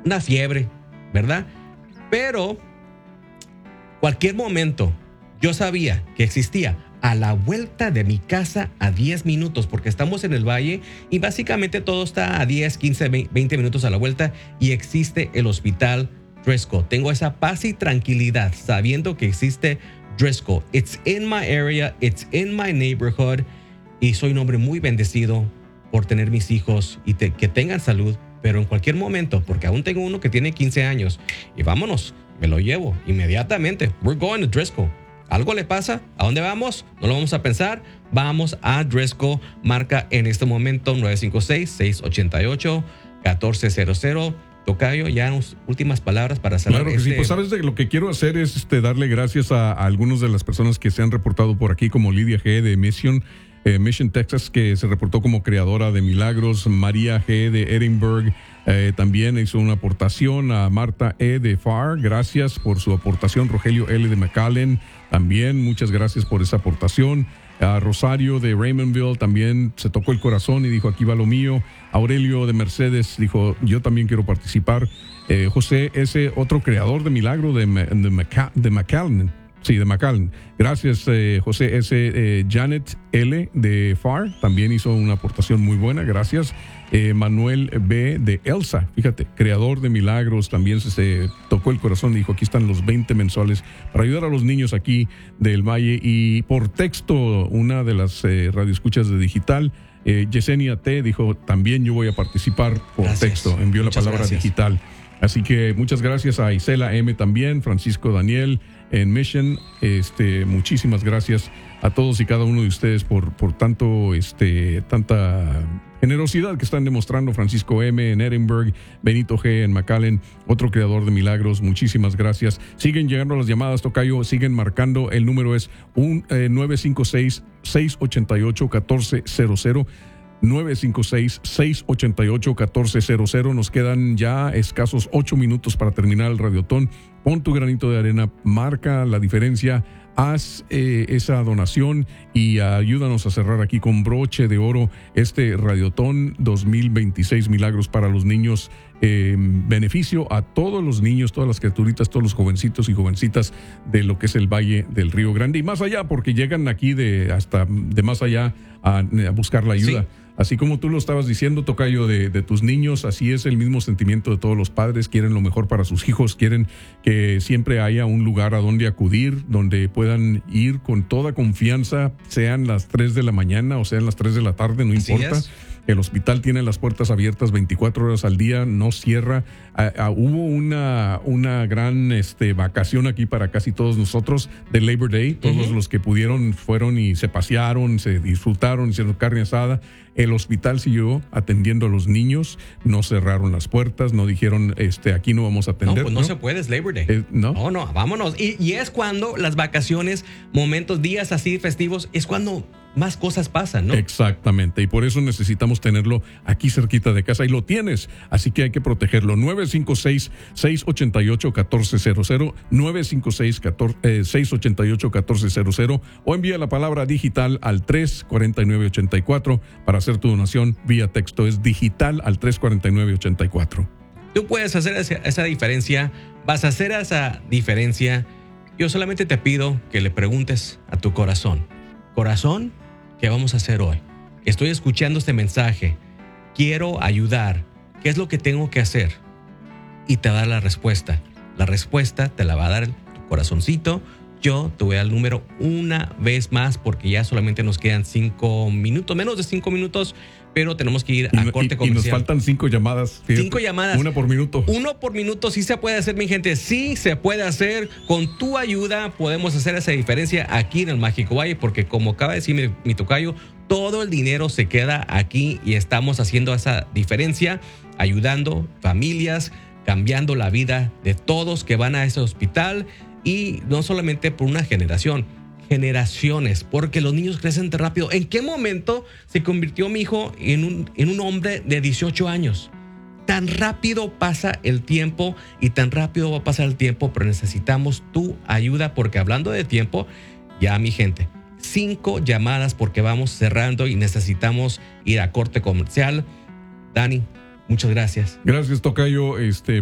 una fiebre, ¿verdad? Pero cualquier momento yo sabía que existía a la vuelta de mi casa a 10 minutos, porque estamos en el valle y básicamente todo está a 10, 15, 20 minutos a la vuelta y existe el hospital Driscoll. Tengo esa paz y tranquilidad sabiendo que existe Driscoll. It's in my area, it's in my neighborhood y soy un hombre muy bendecido por tener mis hijos y que tengan salud, pero en cualquier momento, porque aún tengo uno que tiene 15 años y vámonos, me lo llevo inmediatamente. We're going to Driscoll. Algo le pasa, ¿a dónde vamos? No lo vamos a pensar, vamos a Driscoll. Marca en este momento 956-688-1400. Tocayo, ya últimas palabras para cerrar. Claro que sí, pues sabes, lo que quiero hacer es darle gracias a algunas de las personas que se han reportado por aquí, como Lidia G. de Mission, Texas, que se reportó como creadora de milagros. María G. de Edinburgh también hizo una aportación. A Marta E. de Far, gracias por su aportación. Rogelio L. de McAllen, también muchas gracias por esa aportación. A Rosario de Raymondville también se tocó el corazón y dijo, aquí va lo mío. Aurelio de Mercedes dijo, yo también quiero participar. José S., otro creador de milagro de McAllen. Sí, de McAllen. Gracias, José S. Janet L. de Far también hizo una aportación muy buena, gracias. Manuel B. de Elsa, fíjate, creador de milagros, también se tocó el corazón y dijo, aquí están los 20 mensuales para ayudar a los niños aquí del Valle. Y por texto, una de las radioescuchas de digital, Yesenia T. dijo, también yo voy a participar por texto, envió la palabra digital. Así que muchas gracias a Isela M. también, Francisco Daniel en Mission. Muchísimas gracias a todos y cada uno de ustedes por tanta generosidad que están demostrando. Francisco M. en Edinburgh, Benito G. en McAllen, otro creador de milagros. Muchísimas gracias. Siguen llegando las llamadas, Tocayo, siguen marcando. El número es 956-688-1400. 956-688-1400. Nos quedan ya escasos 8 minutos para terminar el Radiotón. Pon tu granito de arena, marca la diferencia, haz esa donación y ayúdanos a cerrar aquí con broche de oro este Radiotón 2026 Milagros para los Niños. Beneficio a todos los niños, todas las criaturitas, todos los jovencitos y jovencitas de lo que es el Valle del Río Grande y más allá, porque llegan aquí hasta de más allá a buscar la ayuda. Sí. Así como tú lo estabas diciendo, Tocayo, de tus niños, así es el mismo sentimiento de todos los padres. Quieren lo mejor para sus hijos, quieren que siempre haya un lugar a donde acudir, donde puedan ir con toda confianza, sean las 3 de la mañana o sean las 3 de la tarde, no importa. El hospital tiene las puertas abiertas 24 horas al día, no cierra. Hubo una gran vacación aquí para casi todos nosotros de Labor Day. Todos los que pudieron fueron y se pasearon, se disfrutaron, hicieron carne asada. El hospital siguió atendiendo a los niños, no cerraron las puertas, no dijeron aquí no vamos a atender. No, pues no se puede, es Labor Day. No, vámonos. Y es cuando las vacaciones, momentos, días así festivos, es cuando más cosas pasan, ¿no? Exactamente, y por eso necesitamos tenerlo aquí cerquita de casa, y lo tienes, así que hay que protegerlo. 956-688-1400, 956-688-1400, o envía la palabra digital al 349-84 para hacer tu donación vía texto. Es digital al 349-84. Tú puedes hacer esa diferencia, vas a hacer esa diferencia. Yo solamente te pido que le preguntes a tu corazón. Corazón, ¿qué vamos a hacer hoy? Estoy escuchando este mensaje. Quiero ayudar. ¿Qué es lo que tengo que hacer? Y te va a dar la respuesta. La respuesta te la va a dar tu corazoncito. Yo te voy a dar el número una vez más porque ya solamente nos quedan 5 minutos, menos de 5 minutos, pero tenemos que ir a corte comercial. Y nos faltan 5 llamadas. Fíjate, 5 llamadas. Una por minuto. Uno por minuto, sí se puede hacer, mi gente. Sí se puede hacer. Con tu ayuda podemos hacer esa diferencia aquí en el Mágico Valle, porque como acaba de decir mi tocayo, todo el dinero se queda aquí y estamos haciendo esa diferencia, ayudando familias, cambiando la vida de todos que van a ese hospital, y no solamente por una generación, generaciones, porque los niños crecen tan rápido. ¿En qué momento se convirtió mi hijo en un hombre de 18 años? Tan rápido pasa el tiempo y tan rápido va a pasar el tiempo, pero necesitamos tu ayuda, porque hablando de tiempo, ya mi gente, 5 llamadas porque vamos cerrando y necesitamos ir a corte comercial. Dani, muchas gracias. Gracias, tocayo.